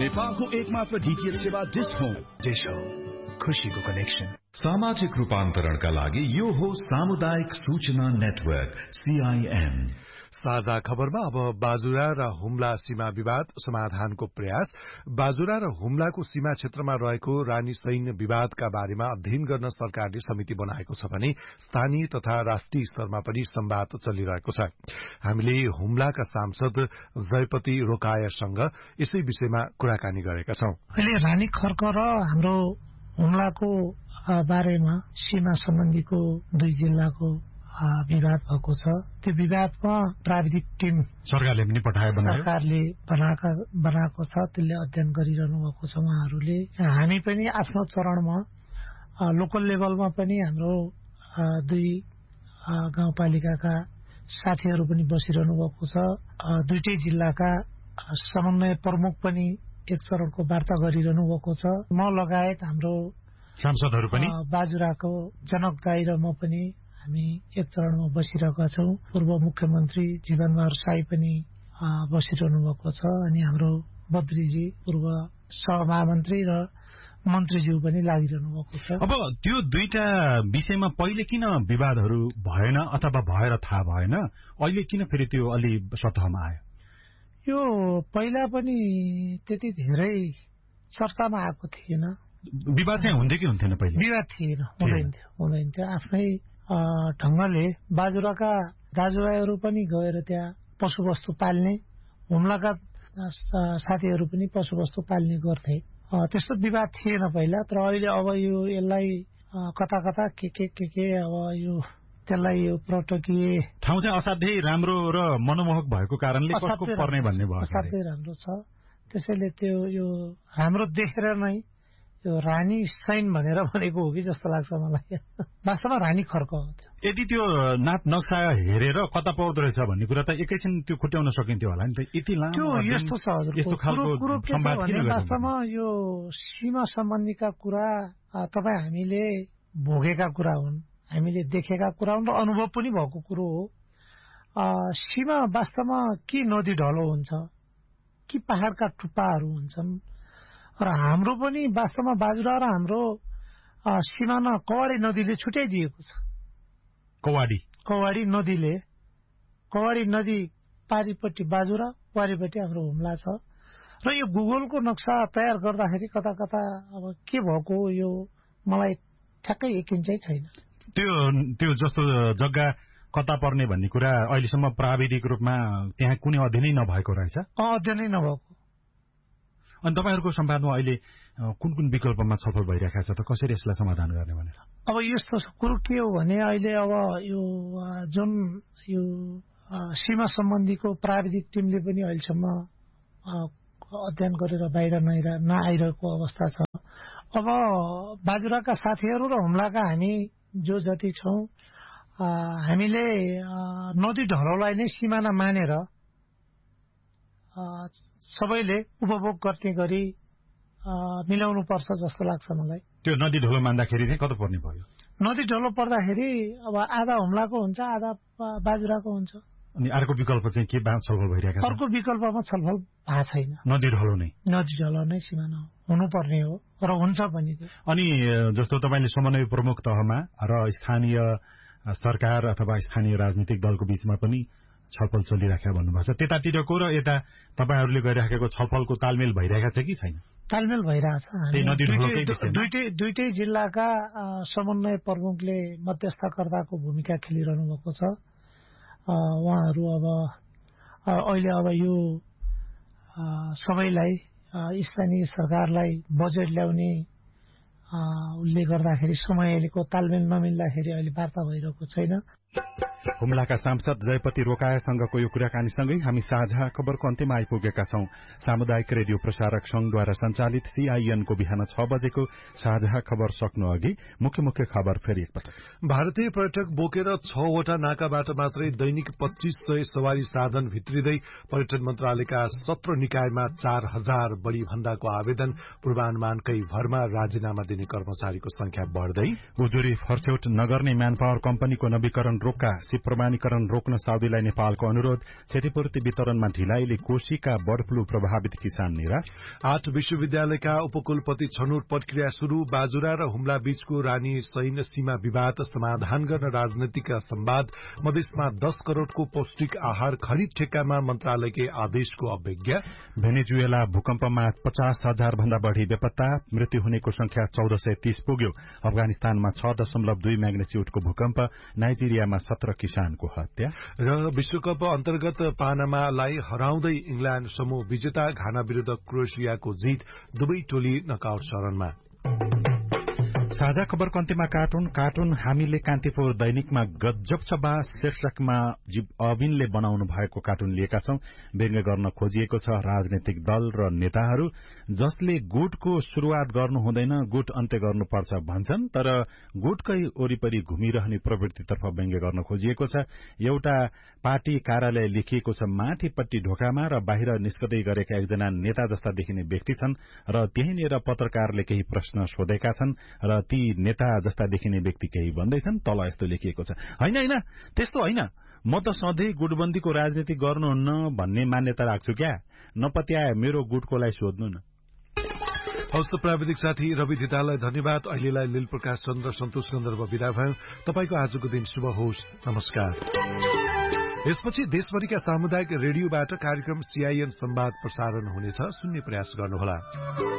नेपालको एकमात्र डीटीएच सेवा डिश होम। खुशीको कनेक्सन। सामाजिक रूपान्तरणका लागि यो हो सामुदायिक सूचना नेटवर्क CIN। साझा खबरमा अब बाजुरा र हुम्ला सीमा विवाद समाधानको प्रयास। बाजुरा र हुम्लाको सीमा क्षेत्रमा रहेको रानी सैन्य विवादका बारेमा अध्ययन गर्न सरकारले समिति बनाएको छ भने स्थानीय तथा राष्ट्रिय स्तरमा पनि संवाद चलिरहेको छ। हामीले हुम्लाका सांसद जयपति रोकायासँग यसै विषयमा कुराकानी गरेका छौं। अहिले रानी खर्क र हाम्रो हुम्लाको बारेमा सीमा सम्बन्धीको दुई जिल्लाको विवाद भएको छ। त्यो विवादमा प्राविधिक टिम सरकारले पनि सरकारले बनाएको छ। त्यसले अध्ययन गरिरहनु भएको छ उहाँहरूले। हामी पनि आफ्नो चरणमा लोकल लेभलमा पनि हाम्रो दुई गाउँपालिकाका साथीहरू पनि बसिरहनु भएको छ। दुईटै जिल्लाका समन्वय प्रमुख पनि एक चरणको वार्ता गरिरहनु भएको छ। म लगायत हाम्रो सांसदहरू पनि बाजुराको जनक दाई र म पनि हामी एक चरणमा बसिरहेका छौं। पूर्व मुख्यमन्त्री जीवनबहादुर साई पनि बसिरहनु भएको छ। अनि हाम्रो बद्रीजी पूर्व सहमहामन्त्री र मन्त्रीज्यू पनि लागिरहनु भएको छ। अब त्यो दुईटा विषयमा पहिले किन विवादहरू भएन अथवा भएर थाहा भएन? अहिले किन फेरि त्यो अलि सतहमा आयो? यो पहिला पनि त्यति धेरै चर्चामा आएको थिएन। विवाद चाहिँ हुन्थ्यो कि हुन्थेन? पहिले विवाद थिएन, हुँदैन थियो। आफ्नै ढंगले बाजुराका दाजुभाइहरू पनि गएर त्यहाँ पशुवस्तु पाल्ने, हुम्लाका साथीहरू पनि पशुवस्तु पाल्ने गर्थे। त्यस्तो विवाद थिएन पहिला। तर अहिले अब यो यसलाई कता कता के अब यो त्यसलाई यो पर्यटकीय ठाउँ चाहिँ असाध्यै राम्रो र मनमोहक भएको कारणले कसको पर्ने भन्ने भयो। असाध्यै राम्रो छ। त्यसैले त्यो यो राम्रो देखेर नै यो रानी सैन भनेर भनेको हो कि जस्तो लाग्छ मलाई। वास्तवमा रानी खर्क हो त्यो। यदि त्यो नाप नक्सा हेरेर कता पर्दो रहेछ भन्ने कुरा त एकैछिन त्यो खुट्याउन सकिन्थ्यो होला नि त। यति लामो यस्तो छ हजुर। यस्तो खालको संवाद किन गर्नु? वास्तवमा यो सीमा सम्बन्धीका कुरा तपाईँ हामीले भोगेका कुरा हुन्, हामीले देखेका कुरा हुन् र अनुभव पनि भएको कुरो हो। सीमा वास्तवमा के नदी ढलो हुन्छ कि पहाड़का टुप्पाहरू हुन्छन्। र हाम्रो पनि वास्तवमा बाजुरा र हाम्रो सीमाना कवाडी नदीले छुट्याइदिएको छ। कवाडी नदी पारिपट्टि बाजुरा, पारिपट्टि हाम्रो हुम्ला छ। र यो गुगलको नक्सा तयार गर्दाखेरि कता कता अब के भएको यो मलाई ठ्याक्कै यकिन चाहिँ छैन। त्यो जस्तो जग्गा कता पर्ने भन्ने कुरा अहिलेसम्म प्राविधिक रूपमा त्यहाँ कुनै अध्ययनै नभएको रहेछ। अध्ययनै नभएको। अनि तपाईहरुको संवादमा अहिले कुन कुन विकल्पमा छलफल भइरहेको छ त? कसरी यसलाई समाधान गर्ने भनेर? अब यस्तो कुरो के हो भने अहिले अब यो जुन यो सीमा सम्बन्धीको प्राविधिक टिमले पनि अहिलेसम्म अध्ययन गरेर बाहिर नआइरहेको अवस्था छ। अब बाजुराका साथीहरू र हुम्लाका हामी जो जति छौं हामीले नदी ढलोलाई नै सिमाना मानेर सबैले उपभोग गर्ने गरी मिलाउनु पर्छ जस्तो लाग्छ मलाई। त्यो नदी ढलो मान्दाखेरि चाहिँ कता पर्ने भयो? नदी ढलो पर्दाखेरि अब आधा हुम्लाको हुन्छ, आधा बाजुराको हुन्छ। अनि अर्को विकल्प चाहिँ के छलफल भइरहेको छ? अर्को विकल्पमा छलफल भएको छैन। नदी ढलो नै सिमाना हुनुपर्ने हो र हुन्छ पनि। अनि जस्तो तपाईले समन्वय प्रमुख तहमा र स्थानीय सरकार अथवा स्थानीय राजनीतिक दलको बीचमा पनि छलफल चलिराखेको भन्नुभएको छ। त्यतातिरको र यता तपाईहरुले गरिराखेको छलफलको तालमेल भइरहेको छ कि छैन? तालमेल भइरहेछ। दुईटै जिल्लाका समन्वय प्रमुखले मध्यस्थकर्ताको भूमिका खेलिरहनु भएको छ। उहाँहरू अब अहिले अब यो सबैलाई स्थानीय सरकारलाई बजेट ल्याउने उल्लेख गर्दाखेरि समयको तालमेल नमिल्दाखेरि अहिले वार्ता भइरहेको छैन। हुम्लाका सांसद जयपति रोकायासँगको यो कुराकानीसँगै हामी साझा खबरको अन्त्यमा आइपुगेका छौं। सामुदायिक रेडियो प्रसारक संघद्वारा सञ्चालित CIN को बिहान 6 बजेको साझा खबर सक्नु अघि मुख्य खबर फेरि एकपटक। भारतीय पर्यटक बोकेर 6 वटा नाकाबाट मात्रै दैनिक 2500 सवारी साधन भित्रिँदै पर्यटन मन्त्रालयका 17 निकायमा 4000 बढ़ी भन्दाको आवेदन पूर्वानुमानकै भरमा राजीनामा दिने कर्मचारीको संख्या बढ्दै उजुरी फर्स्यौट नगर्ने म्यान पावर कम्पनीको नवीकरण रोगका सिप प्रमाणीकरण रोक्न साउदीलाई नेपालको अनुरोध। क्षतिपूर्ति वितरणमा ढिलाइले कोशीका बर्ड फ्लू प्रभावित किसान निराश। 8 विश्वविद्यालयका उपकुलपति छनौट प्रक्रिया शुरू। बाजुरा र हुम्ला बीचको रानी सैन्य सीमा विवाद समाधान गर्न राजनैतिक संवाद। मधेसमा 10 करोड़को पौष्टिक आहार खरिद ठेक्कामा मन्त्रालयकै आदेशको अवज्ञा। भेनेजुएला भूकम्पमा 50,000 भन्दा बढ़ी बेपत्ता। मृत्यु हुनेको संख्या 1430 पुग्यो। अफगानिस्तानमा 6.2 म्याग्नेच्युडको भूकम्प। नाइजेरियामा 17 किसानको हत्या। र विश्वकप अन्तर्गत पानामालाई हराउँदै इंग्ल्याण्ड समूह विजेता। घाना विरूद्ध क्रोएसियाको जीत। दुवै टोली नकआउट चरणमा। साझा खबरको अन्त्यमा कार्टुन हामीले कान्तिपुर दैनिकमा गजब छ बा शीर्षकमा अविनले बनाउनु भएको कार्टुन लिएका छौं। व्यङ्ग्य गर्न खोजिएको छ राजनैतिक दल र नेताहरू जसले गुटको शुरूआत गर्नु हुँदैन, गुट अन्त्य गर्नुपर्छ भन्छन्, तर गुटकै वरिपरि घुमिरहने प्रवृत्तितर्फ व्यङ्ग्य गर्न खोजिएको छ। एउटा पार्टी कार्यालय लेखिएको छ माथिपट्टि ढोकामा र बाहिर निस्कदै गरेका एकजना नेता जस्ता देखिने व्यक्ति छन् र त्यहीँनिर पत्रकारले केही प्रश्न सोधेका छन् र ती नेता जस्ता देखिने व्यक्ति केही भन्दैछन्। तल यस्तो लेखिएको छ, होइन त्यस्तो होइन, म त सधैँ गुटबन्दीको राजनीति गर्नुहुन्न भन्ने मान्यता राख्छु क्या, नपत्याए मेरो गुटकोलाई सोध्नु न। हस्त प्राविधिक साथी रवि धिताललाई धन्यवाद। अहिलेलाई लील प्रकाश चन्द्र सन्तोष गन्धर्व विदा भयो। तपाईको आजको दिन शुभ होस्। नमस्कार। यसपछि देशभरिका सामुदायिक रेडियोबाट कार्यक्रम सीआईएन संवाद प्रसारण हुनेछ। सुन्ने प्रयास गर्नुहोला।